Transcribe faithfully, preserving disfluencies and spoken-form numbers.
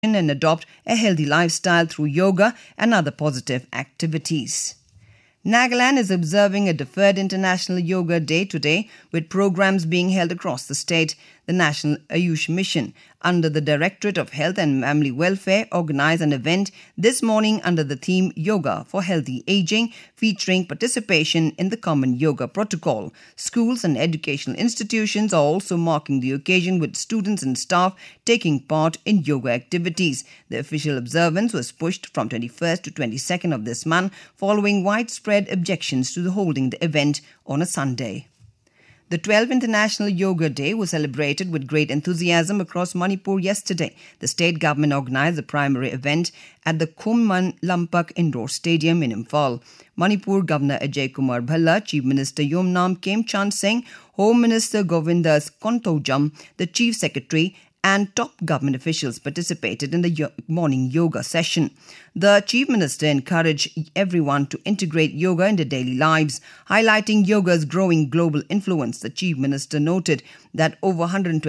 and adopt a healthy lifestyle through yoga and other positive activities. Nagaland is observing a deferred International Yoga Day today, with programs being held across the state. The National Ayush Mission, under the Directorate of Health and Family Welfare, organised an event this morning under the theme Yoga for Healthy Aging, featuring participation in the Common Yoga Protocol. Schools and educational institutions are also marking the occasion, with students and staff taking part in yoga activities. The official observance was pushed from twenty-first to twenty-second of this month, following widespread objections to the holding the event on a Sunday. The twelfth International Yoga Day was celebrated with great enthusiasm across Manipur yesterday. The state government organised the primary event at the Khumman Lampak Indoor Stadium in Imphal. Manipur Governor Ajay Kumar Bhalla, Chief Minister Yomnam Khemchand Singh, Home Minister Govindas Kontaujam, the Chief Secretary and top government officials participated in the yo- morning yoga session. The Chief Minister encouraged everyone to integrate yoga into daily lives, highlighting yoga's growing global influence. The Chief Minister noted that over one hundred twenty